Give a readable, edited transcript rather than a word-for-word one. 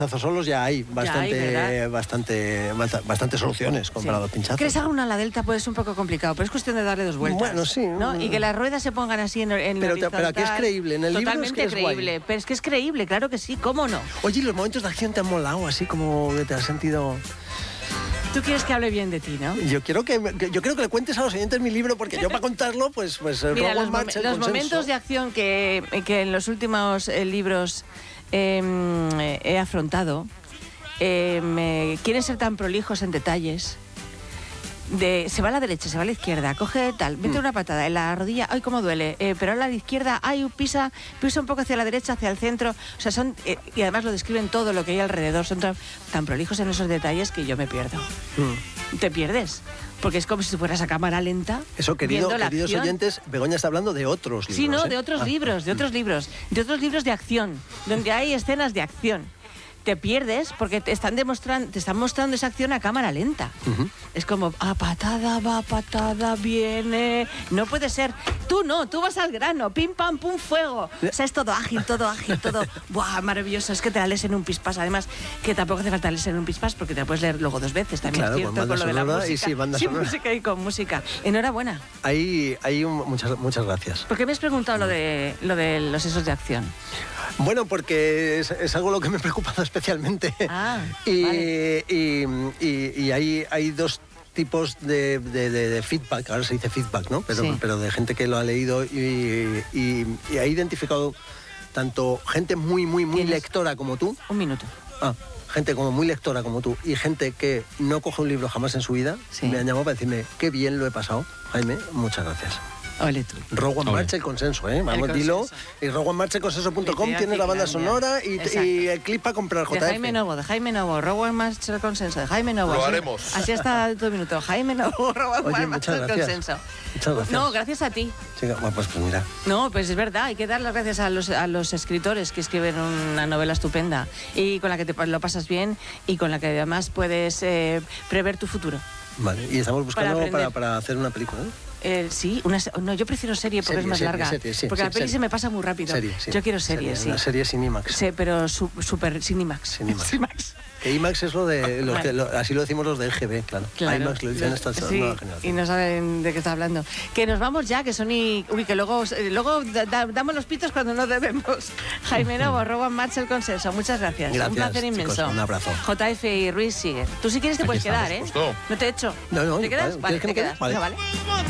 solos ya hay bastante soluciones comparado al pinchazo. Que les haga una ala delta puede ser un poco complicado, pero es cuestión de darle 2 vueltas. Bueno, sí. ¿no? Y que las ruedas se pongan así en horizontal. Pero aquí es creíble, en el libro es que es creíble, guay. pero es que es creíble, claro que sí, ¿cómo no? Oye, ¿y los momentos de acción te han molado? Así como que te has sentido... Tú quieres que hable bien de ti, ¿no? Yo quiero que le cuentes a los oyentes mi libro, porque yo para contarlo, pues mira, Rowan March, el los consenso. momentos de acción que en los últimos libros he afrontado quieren ser tan prolijos en detalles. Se va a la derecha, se va a la izquierda, coge tal, mete una patada en la rodilla, ¡ay, cómo duele! Pero a la izquierda, ¡ay, pisa un poco hacia la derecha, hacia el centro! O sea, y además lo describen todo lo que hay alrededor, son tan prolijos en esos detalles que yo me pierdo. Te pierdes, porque es como si fueras a cámara lenta. Eso, queridos oyentes, Begoña está hablando de otros libros. Sí, no, de otros libros, de otros libros de acción, donde hay escenas de acción. Te pierdes porque te están mostrando esa acción a cámara lenta. Es como, va patada, viene. No puede ser. Tú no, tú vas al grano, pim, pam, pum, fuego. O sea, es todo ágil, todo. ¡Buah, maravilloso! Es que te la lees en un pispás. Además, que tampoco hace falta leerse en un pispás porque te la puedes leer luego 2 veces. También claro, es cierto, con lo de la música. Y sí, banda sonora. Música y con música. Enhorabuena. Muchas gracias. ¿Por qué me has preguntado lo de los esos de acción? Bueno, porque es algo lo que me ha preocupado especialmente. Vale. Y hay 2 tipos de feedback, ahora se dice feedback, ¿no? Pero de gente que lo ha leído y ha identificado tanto gente muy lectora como tú. Un minuto. Gente como muy lectora como tú y gente que no coge un libro jamás en su vida, me han llamado para decirme qué bien lo he pasado. Jaime, muchas gracias. Ole tú. Rowan March, el consenso, ¿eh? Vamos, dilo. Y rowanmarchconsenso.com tiene la banda sonora y el clip para comprar JF. De Jaime Novo, Rowan March, el consenso, de Jaime Novo. Lo haremos. Así está todo el minuto. Jaime Novo, Rowan March, el consenso. Muchas gracias. No, gracias a ti. Sí, bueno, pues mira. No, pues es verdad, hay que dar las gracias a los escritores que escriben una novela estupenda y con la que lo pasas bien y con la que además puedes prever tu futuro. Vale, y estamos buscando para hacer una película, ¿no? Sí, no, yo prefiero serie porque es más larga. Porque la peli se me pasa muy rápido. Yo quiero serie, sí. Una serie sin IMAX. Sí, pero súper sin IMAX. Que IMAX es lo de así lo decimos los de LGB, claro. IMAX lo dicen estas nuevas generaciones. Y no saben de qué está hablando. Que nos vamos ya, que son que luego damos los pitos cuando no debemos. Jaime Novo, Rowan March, el consenso. Muchas gracias. Un placer inmenso. Chicos, un abrazo. JF y Ruiz Siger. Tú si quieres te puedes quedar, ¿eh? No te he hecho. No, ¿Te quedas? Vale, te quedas. Vale. Vale.